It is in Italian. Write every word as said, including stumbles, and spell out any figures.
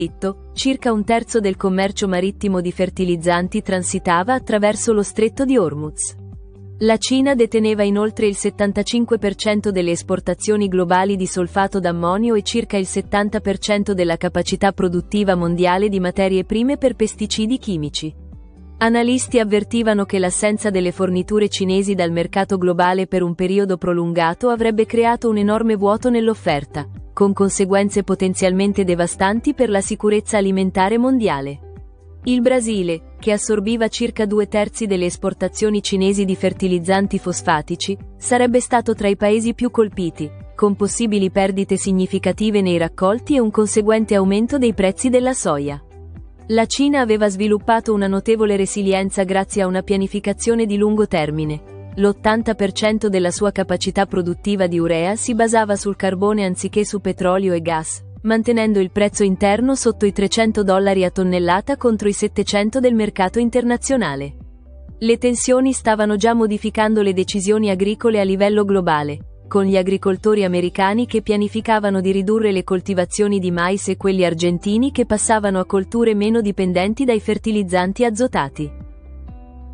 circa un terzo del commercio marittimo di fertilizzanti transitava attraverso lo stretto di Hormuz. La Cina deteneva inoltre il settantacinque per cento delle esportazioni globali di solfato d'ammonio e circa il settanta per cento della capacità produttiva mondiale di materie prime per pesticidi chimici. Analisti avvertivano che l'assenza delle forniture cinesi dal mercato globale per un periodo prolungato avrebbe creato un enorme vuoto nell'offerta, con conseguenze potenzialmente devastanti per la sicurezza alimentare mondiale. Il Brasile, che assorbiva circa due terzi delle esportazioni cinesi di fertilizzanti fosfatici, sarebbe stato tra i paesi più colpiti, con possibili perdite significative nei raccolti e un conseguente aumento dei prezzi della soia. La Cina aveva sviluppato una notevole resilienza grazie a una pianificazione di lungo termine. L'ottanta per cento della sua capacità produttiva di urea si basava sul carbone anziché su petrolio e gas, mantenendo il prezzo interno sotto i trecento dollari a tonnellata contro i settecento del mercato internazionale. Le tensioni stavano già modificando le decisioni agricole a livello globale, con gli agricoltori americani che pianificavano di ridurre le coltivazioni di mais e quelli argentini che passavano a colture meno dipendenti dai fertilizzanti azotati.